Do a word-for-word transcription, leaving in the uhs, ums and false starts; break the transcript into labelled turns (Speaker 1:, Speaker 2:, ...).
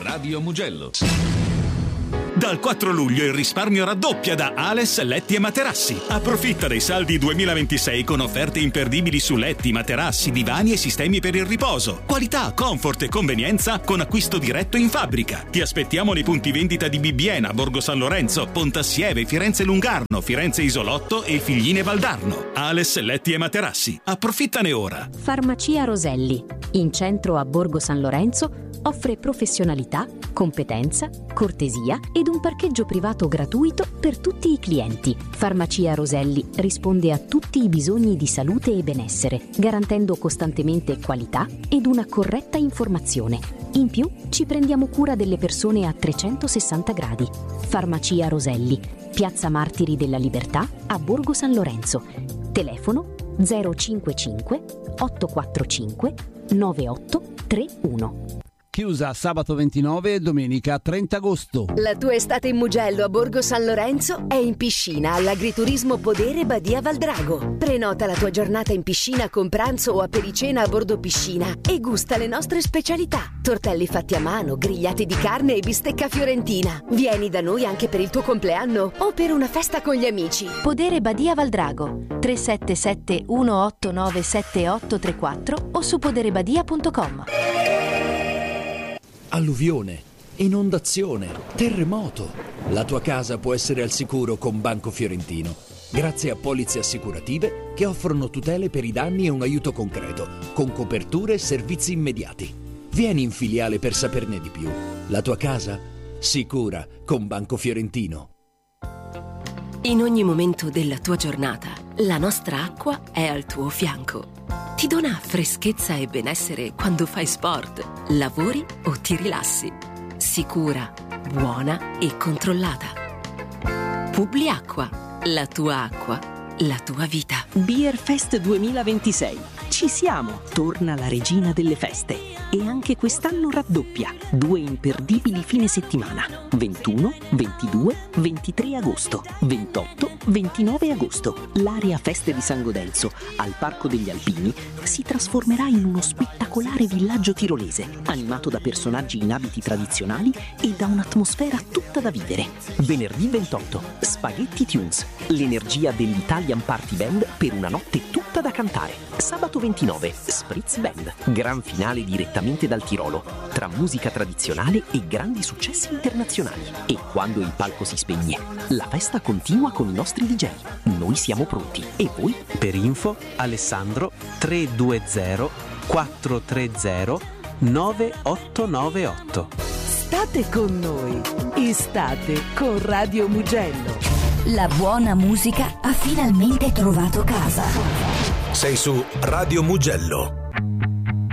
Speaker 1: Radio Mugello.
Speaker 2: Dal quattro luglio il risparmio raddoppia da Ales Letti e Materassi. Approfitta dei saldi duemilaventisei con offerte imperdibili su letti, materassi, divani e sistemi per il riposo. Qualità, comfort e convenienza con acquisto diretto in fabbrica. Ti aspettiamo nei punti vendita di Bibbiena, Borgo San Lorenzo, Pontassieve, Firenze Lungarno, Firenze Isolotto e Figline Valdarno. Ales Letti e Materassi. Approfittane ora.
Speaker 3: Farmacia Roselli, in centro a Borgo San Lorenzo, offre professionalità, competenza, cortesia ed un parcheggio privato gratuito per tutti i clienti. Farmacia Roselli risponde a tutti i bisogni di salute e benessere, garantendo costantemente qualità ed una corretta informazione. In più, ci prendiamo cura delle persone a trecentosessanta gradi. Farmacia Roselli, Piazza Martiri della Libertà a Borgo San Lorenzo. Telefono zero cinquantacinque ottocentoquarantacinque novantotto trentuno.
Speaker 4: Chiusa sabato ventinove e domenica trenta agosto.
Speaker 5: La tua estate in Mugello a Borgo San Lorenzo è in piscina all'Agriturismo Podere Badia Valdrago. Prenota la tua giornata in piscina con pranzo o apericena a bordo piscina e gusta le nostre specialità. Tortelli fatti a mano, grigliati di carne e bistecca fiorentina. Vieni da noi anche per il tuo compleanno o per una festa con gli amici.
Speaker 3: Podere Badia Valdrago tre sette sette uno otto nove sette otto tre quattro o su poderebadia punto com.
Speaker 6: Alluvione, inondazione, terremoto. La tua casa può essere al sicuro con Banco Fiorentino, grazie a polizze assicurative che offrono tutele per i danni e un aiuto concreto, con coperture e servizi immediati. Vieni in filiale per saperne di più. La tua casa? Sicura con Banco Fiorentino.
Speaker 7: In ogni momento della tua giornata, la nostra acqua è al tuo fianco. Ti dona freschezza e benessere quando fai sport, lavori o ti rilassi. Sicura, buona e controllata. Publiacqua, la tua acqua, la tua vita.
Speaker 8: Beerfest duemilaventisei. Ci siamo! Torna la regina delle feste. E anche quest'anno raddoppia. Due imperdibili fine settimana. ventuno, ventidue, ventitré agosto. ventotto, ventinove agosto. L'area Feste di San Godelzo, al Parco degli Alpini, si trasformerà in uno spettacolare villaggio tirolese, animato da personaggi in abiti tradizionali e da un'atmosfera tutta da vivere. Venerdì ventotto, Spaghetti Tunes, l'energia dell'Italian Party Band per una notte tutta da cantare. Sabato ventinove, Spritz Band, gran finale direttamente dal Tirolo, tra musica tradizionale e grandi successi internazionali. E quando il palco si spegne, la festa continua con i nostri D J. Noi siamo pronti. E voi?
Speaker 9: Per info, Alessandro tre due zero quattro tre zero nove otto nove otto.
Speaker 10: State con noi, estate con Radio Mugello.
Speaker 11: La buona musica ha finalmente trovato casa.
Speaker 12: Sei su Radio Mugello.